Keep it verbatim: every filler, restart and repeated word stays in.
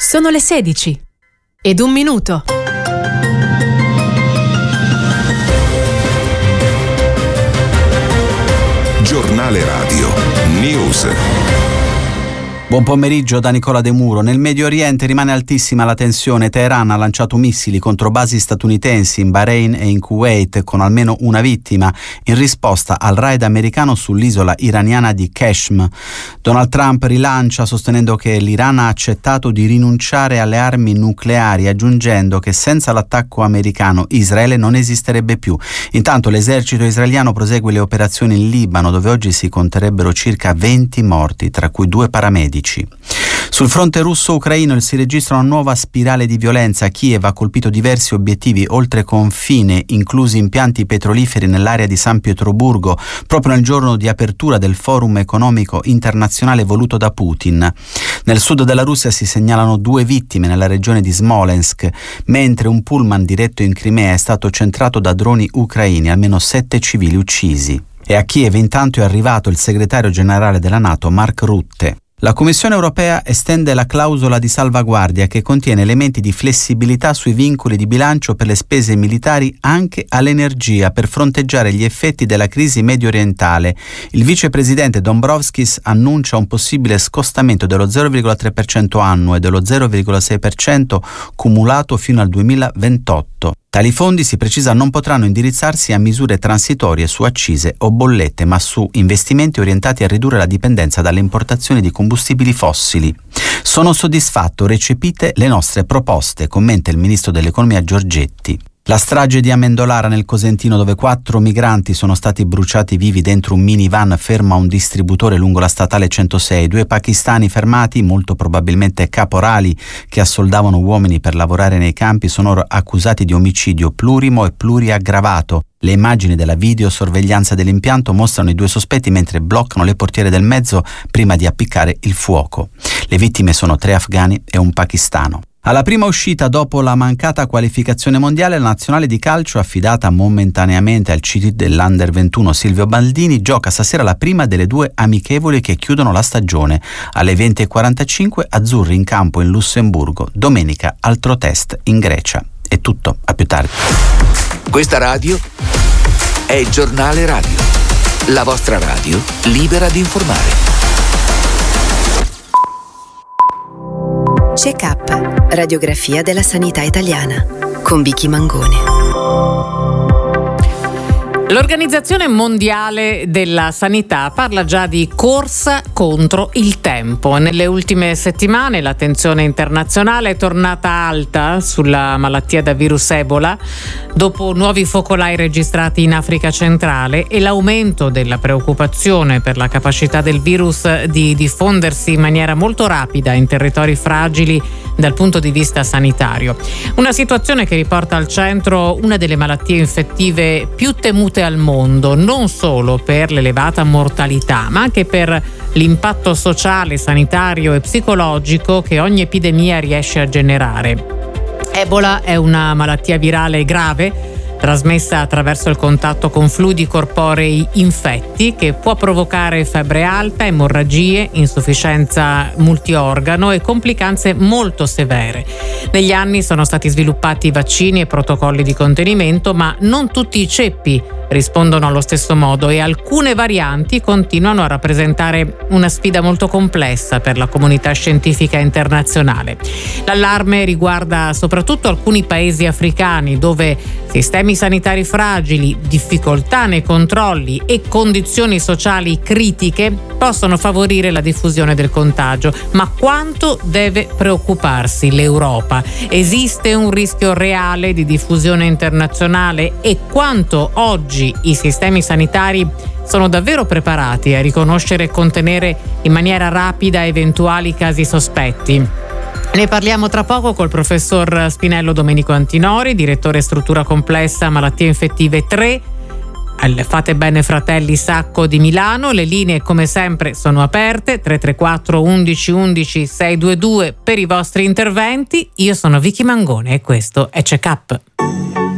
Sono le sedici ed un minuto. Giornale Radio News. Buon pomeriggio da Nicola De Muro. Nel Medio Oriente rimane altissima la tensione. Teheran ha lanciato missili contro basi statunitensi in Bahrain e in Kuwait, con almeno una vittima, in risposta al raid americano sull'isola iraniana di Qeshm. Donald Trump rilancia sostenendo che l'Iran ha accettato di rinunciare alle armi nucleari, aggiungendo che senza l'attacco americano Israele non esisterebbe più. Intanto l'esercito israeliano prosegue le operazioni in Libano, dove oggi si conterebbero circa venti morti, tra cui due paramedici. Sul fronte russo-ucraino si registra una nuova spirale di violenza. Kiev ha colpito diversi obiettivi oltre confine, inclusi impianti petroliferi nell'area di San Pietroburgo, proprio nel giorno di apertura del forum economico internazionale voluto da Putin. Nel sud della Russia si segnalano due vittime nella regione di Smolensk, mentre un pullman diretto in Crimea è stato centrato da droni ucraini, almeno sette civili uccisi. E a Kiev intanto è arrivato il segretario generale della NATO, Mark Rutte. La Commissione europea estende la clausola di salvaguardia, che contiene elementi di flessibilità sui vincoli di bilancio per le spese militari anche all'energia, per fronteggiare gli effetti della crisi medio orientale. Il vicepresidente Dombrovskis annuncia un possibile scostamento dello zero virgola tre per cento annuo e dello zero virgola sei per cento cumulato fino al duemilaventotto. Tali fondi, si precisa, non potranno indirizzarsi a misure transitorie su accise o bollette, ma su investimenti orientati a ridurre la dipendenza dalle importazioni di combustibili fossili. Sono soddisfatto, recepite le nostre proposte, commenta il ministro dell'economia Giorgetti. La strage di Amendolara nel Cosentino, dove quattro migranti sono stati bruciati vivi dentro un minivan fermo a un distributore lungo la statale centosei. Due pakistani fermati, molto probabilmente caporali che assoldavano uomini per lavorare nei campi, sono accusati di omicidio plurimo e pluriaggravato. Le immagini della videosorveglianza dell'impianto mostrano i due sospetti mentre bloccano le portiere del mezzo prima di appiccare il fuoco. Le vittime sono tre afghani e un pakistano. Alla prima uscita dopo la mancata qualificazione mondiale, la nazionale di calcio, affidata momentaneamente al C T dell'Under ventuno Silvio Baldini, gioca stasera la prima delle due amichevoli che chiudono la stagione. Alle venti e quarantacinque azzurri in campo in Lussemburgo, domenica altro test in Grecia. È tutto, a più tardi. Questa radio è il Giornale Radio, la vostra radio libera di informare. Check-up, radiografia della sanità italiana, con Vicky Mangone. L'Organizzazione Mondiale della Sanità parla già di corsa contro il tempo. Nelle ultime settimane l'attenzione internazionale è tornata alta sulla malattia da virus Ebola, dopo nuovi focolai registrati in Africa centrale e l'aumento della preoccupazione per la capacità del virus di diffondersi in maniera molto rapida in territori fragili dal punto di vista sanitario. Una situazione che riporta al centro una delle malattie infettive più temute al mondo, non solo per l'elevata mortalità, ma anche per l'impatto sociale, sanitario e psicologico che ogni epidemia riesce a generare. Ebola è una malattia virale grave, trasmessa attraverso il contatto con fluidi corporei infetti, che può provocare febbre alta, emorragie, insufficienza multiorgano e complicanze molto severe. Negli anni sono stati sviluppati vaccini e protocolli di contenimento, ma non tutti i ceppi rispondono allo stesso modo e alcune varianti continuano a rappresentare una sfida molto complessa per la comunità scientifica internazionale. L'allarme riguarda soprattutto alcuni paesi africani, dove sistemi sanitari fragili, difficoltà nei controlli e condizioni sociali critiche possono favorire la diffusione del contagio. Ma quanto deve preoccuparsi l'Europa? Esiste un rischio reale di diffusione internazionale e quanto oggi i sistemi sanitari sono davvero preparati a riconoscere e contenere in maniera rapida eventuali casi sospetti? Ne parliamo tra poco col professor Spinello Domenico Antinori, direttore struttura complessa malattie infettive tre al Fate Bene Fratelli Sacco di Milano. Le linee come sempre sono aperte, tre tre quattro undici undici seicentoventidue per i vostri interventi. Io sono Vicky Mangone e questo è Check Up.